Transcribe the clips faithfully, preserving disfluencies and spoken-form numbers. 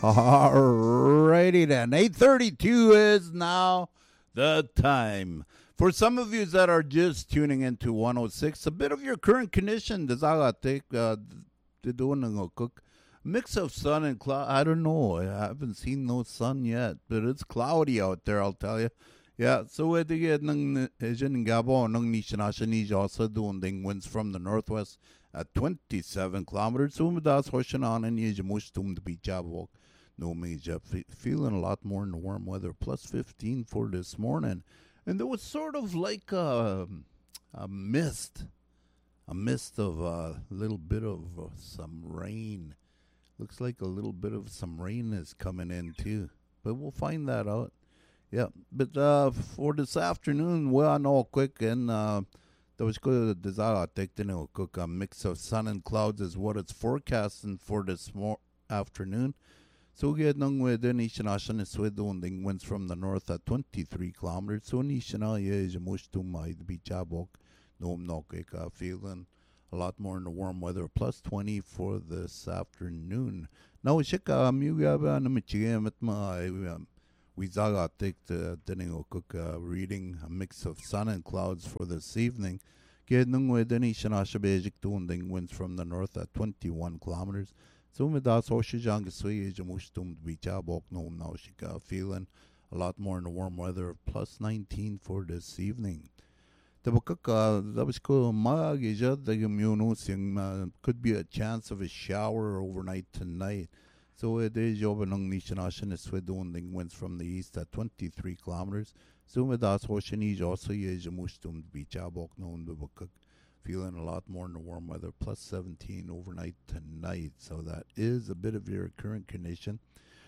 Alrighty then. eight thirty-two is now the time. For some of you that are just tuning into one oh six, a bit of your current condition. Does I take uh the doing a cook mix of sun and cloud? I don't know. I haven't seen no sun yet, but it's cloudy out there. I'll tell you. Yeah. So we get nang Asian Gabo nang nishanashani also doing thing winds from the northwest at twenty-seven kilometers. So that's hoshanan and yajamush tum the beach walk. No major feeling a lot more in the warm weather. Plus fifteen for this morning. And there was sort of like a, a mist, a mist of a little bit of uh, some rain. Looks like a little bit of some rain is coming in too, but we'll find that out. Yeah, but uh, for this afternoon, well, I know quick and uh, there was good desire to cook a mix of sun and clouds is what it's forecasting for this more afternoon. So get nung with the Nishanashan is with the winds from the north at twenty-three kilometers. So Nishana is a mush to my beach abok. No no feeling a lot more in the warm weather. Plus twenty for this afternoon. Now shika mu gaba na michigam at my we zaga take the dinning cook reading a mix of sun and clouds for this evening. Get nung with the Nishanasha basic to winds from the north at twenty-one kilometers. So with that, social young sway is a much to be jabok no now she got feeling a lot more in the warm weather, plus nineteen for this evening. The book that was cool mag is the immuno could be a chance of a shower overnight tonight. So it is over nung nishanashan is with doing winds from the east at twenty three kilometers. So with that social is also is a much to be jabok no the book. Feeling a lot more in the warm weather, plus seventeen overnight tonight. So that is a bit of your current condition.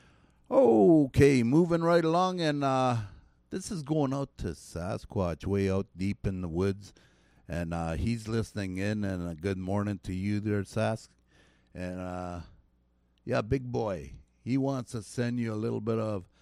Okay, moving right along. And uh, this is going out to Sasquatch, way out deep in the woods. And uh, he's listening in. And a good morning to you there, Sask. And uh, yeah, big boy. He wants to send you a little bit of